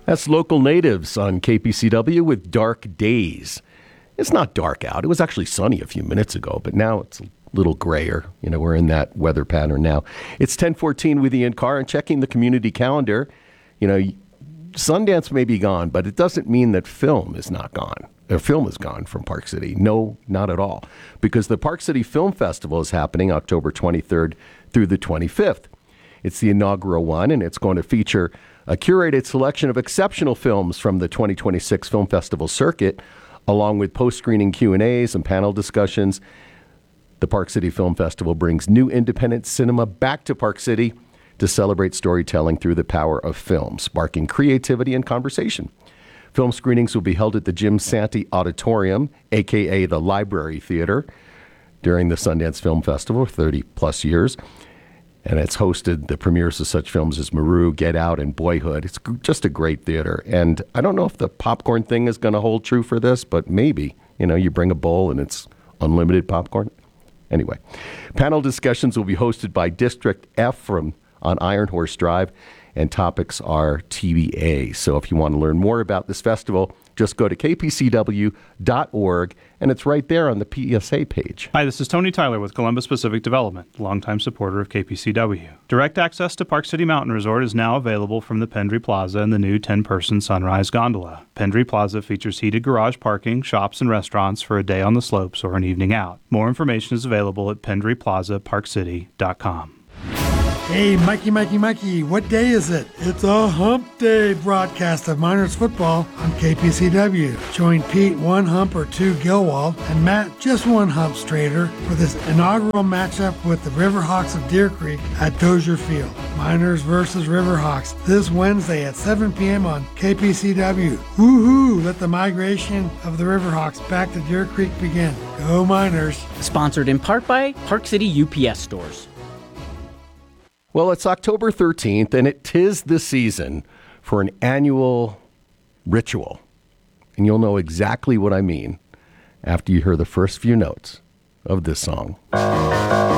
That's Local Natives on KPCW with Dark Days. It's not dark out. It was actually sunny a few minutes ago, but now it's a little grayer. You know, we're in that weather pattern now. It's 10:14 with Ian Carr, and checking the community calendar. You know, Sundance may be gone, but it doesn't mean that film is not gone. Film is gone from Park City. No, not at all. Because the Park City Film Festival is happening October 23rd through the 25th. It's the inaugural one, and it's going to feature a curated selection of exceptional films from the 2026 Film Festival circuit, along with post-screening Q&As and panel discussions. The Park City Film Festival brings new independent cinema back to Park City to celebrate storytelling through the power of film, sparking creativity and conversation. Film screenings will be held at the Jim Santee Auditorium, a.k.a. the Library Theater, during the Sundance Film Festival, 30-plus years. And it's hosted the premieres of such films as Maru, Get Out, and Boyhood. It's just a great theater. And I don't know if the popcorn thing is going to hold true for this, but maybe. You know, you bring a bowl and it's unlimited popcorn. Anyway, panel discussions will be hosted by District F on Iron Horse Drive, and topics are TBA. So if you want to learn more about this festival, just go to kpcw.org, and it's right there on the PSA page. Hi, this is Tony Tyler with Columbus Pacific Development, longtime supporter of KPCW. Direct access to Park City Mountain Resort is now available from the Pendry Plaza and the new 10-person Sunrise Gondola. Pendry Plaza features heated garage parking, shops, and restaurants for a day on the slopes or an evening out. More information is available at pendryplazaparkcity.com. Hey, Mikey, what day is it? It's a hump day broadcast of Miners football on KPCW. Join Pete, one hump or two Gilwald, and Matt, just one hump Strader, for this inaugural matchup with the Riverhawks of Deer Creek at Dozier Field. Miners versus Riverhawks this Wednesday at 7 p.m. on KPCW. Woohoo! Let the migration of the Riverhawks back to Deer Creek begin. Go Miners! Sponsored in part by Park City UPS Stores. Well, it's October 13th, and it 'tis the season for an annual ritual. And you'll know exactly what I mean after you hear the first few notes of this song.